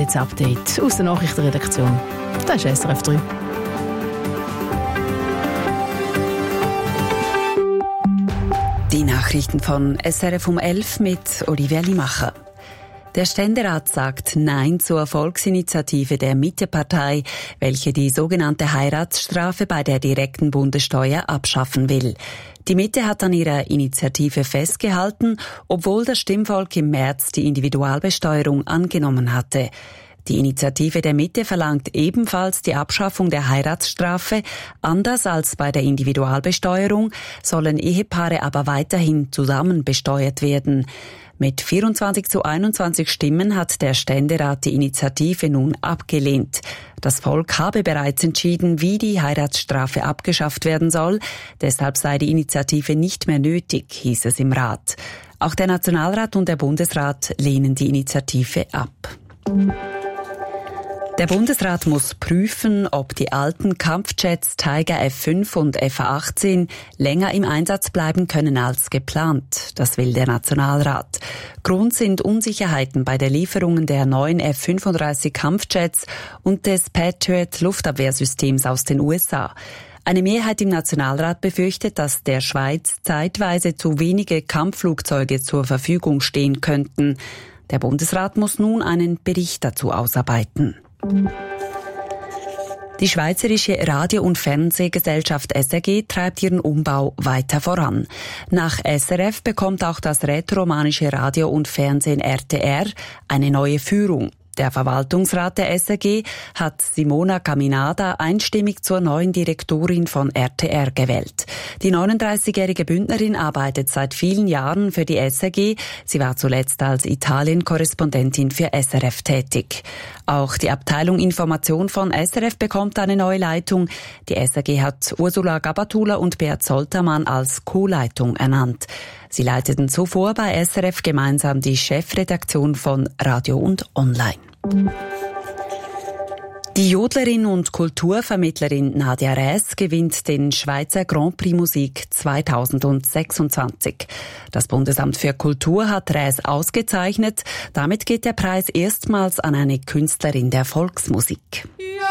jetzt Update aus der Nachrichtenredaktion. Das ist SRF 3. Die Nachrichten von SRF um 11 mit Olivia Limacher. Der Ständerat sagt Nein zur Volksinitiative der Mitte-Partei, welche die sogenannte Heiratsstrafe bei der direkten Bundessteuer abschaffen will. Die Mitte hat an ihrer Initiative festgehalten, obwohl das Stimmvolk im März die Individualbesteuerung angenommen hatte. Die Initiative der Mitte verlangt ebenfalls die Abschaffung der Heiratsstrafe. Anders als bei der Individualbesteuerung sollen Ehepaare aber weiterhin zusammen besteuert werden. Mit 24:21 Stimmen hat der Ständerat die Initiative nun abgelehnt. Das Volk habe bereits entschieden, wie die Heiratsstrafe abgeschafft werden soll. Deshalb sei die Initiative nicht mehr nötig, hieß es im Rat. Auch der Nationalrat und der Bundesrat lehnen die Initiative ab. Der Bundesrat muss prüfen, ob die alten Kampfjets Tiger F5 und FA-18 länger im Einsatz bleiben können als geplant. Das will der Nationalrat. Grund sind Unsicherheiten bei der Lieferungen der neuen F-35 Kampfjets und des Patriot-Luftabwehrsystems aus den USA. Eine Mehrheit im Nationalrat befürchtet, dass der Schweiz zeitweise zu wenige Kampfflugzeuge zur Verfügung stehen könnten. Der Bundesrat muss nun einen Bericht dazu ausarbeiten. Die Schweizerische Radio- und Fernsehgesellschaft SRG treibt ihren Umbau weiter voran. Nach SRF bekommt auch das rätoromanische Radio und Fernsehen RTR eine neue Führung. Der Verwaltungsrat der SRG hat Simona Caminada einstimmig zur neuen Direktorin von RTR gewählt. Die 39-jährige Bündnerin arbeitet seit vielen Jahren für die SRG. Sie war zuletzt als Italien-Korrespondentin für SRF tätig. Auch die Abteilung Information von SRF bekommt eine neue Leitung. Die SRG hat Ursula Gabatula und Beat Soltermann als Co-Leitung ernannt. Sie leiteten zuvor bei SRF gemeinsam die Chefredaktion von Radio und Online. Die Jodlerin und Kulturvermittlerin Nadia Räs gewinnt den Schweizer Grand Prix Musik 2026. Das Bundesamt für Kultur hat Räs ausgezeichnet. Damit geht der Preis erstmals an eine Künstlerin der Volksmusik.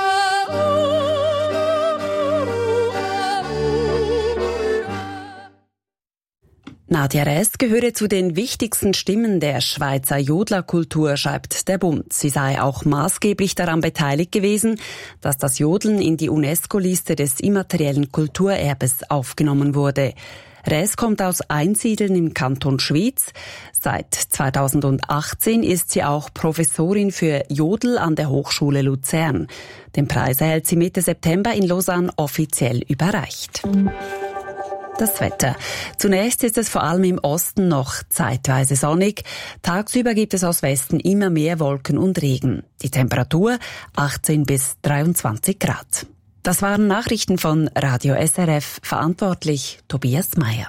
Nadia Räs gehöre zu den wichtigsten Stimmen der Schweizer Jodlerkultur, schreibt der Bund. Sie sei auch maßgeblich daran beteiligt gewesen, dass das Jodeln in die UNESCO-Liste des immateriellen Kulturerbes aufgenommen wurde. Räs kommt aus Einsiedeln im Kanton Schwyz. Seit 2018 ist sie auch Professorin für Jodel an der Hochschule Luzern. Den Preis erhält sie Mitte September in Lausanne offiziell überreicht. Das Wetter. Zunächst ist es vor allem im Osten noch zeitweise sonnig. Tagsüber gibt es aus Westen immer mehr Wolken und Regen. Die Temperatur 18 bis 23 Grad. Das waren Nachrichten von Radio SRF. Verantwortlich Tobias Meyer.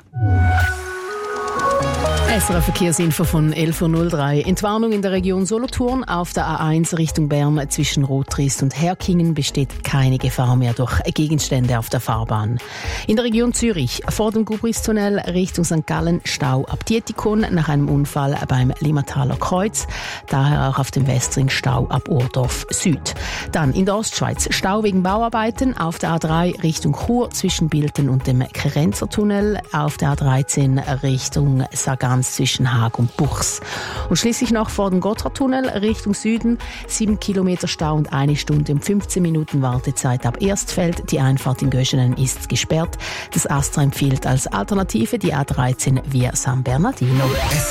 SRF Verkehrsinfo von 11:03 Uhr. Entwarnung in der Region Solothurn auf der A1 Richtung Bern zwischen Rottriest und Herkingen besteht keine Gefahr mehr durch Gegenstände auf der Fahrbahn. In der Region Zürich vor dem Gubristunnel Richtung St. Gallen Stau ab Dietikon nach einem Unfall beim Limataler Kreuz. Daher auch auf dem Westring Stau ab Urdorf Süd. Dann in der Ostschweiz Stau wegen Bauarbeiten auf der A3 Richtung Chur zwischen Bilten und dem Kerenzertunnel. Auf der A13 Richtung Sargans zwischen Haag und Buchs. Und schließlich noch vor dem Gotthardtunnel Richtung Süden 7 Kilometer Stau und 1 Stunde und 15 Minuten Wartezeit ab Erstfeld. Die Einfahrt in Göschenen ist gesperrt. Das ASTRA empfiehlt als Alternative die A13 via San Bernardino.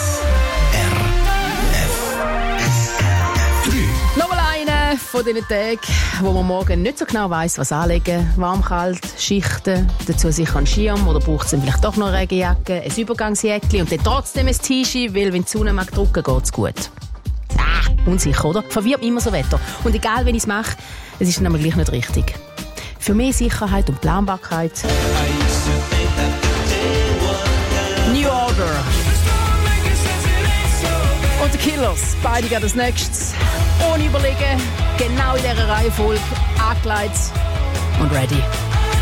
Nochmal eine von diesen Tagen, wo man morgen nicht so genau weiss, was anlegen. Warm, kalt, Schichten, dazu sicher ein Schirm oder braucht es vielleicht doch noch eine Regenjacke, ein Übergangsjäckchen und dann trotzdem ein T-Shirt, weil wenn die Sonne mag drücken, geht's gut. Unsicher, oder? Verwirrt mich immer so Wetter. Und egal, wenn ich es mache, es ist dann aber gleich nicht richtig. Für mehr Sicherheit und Planbarkeit New Order und The Killers, beide gehen als nächstes. Ohne überlegen, genau in dieser Reihenfolge, angelegt und ready.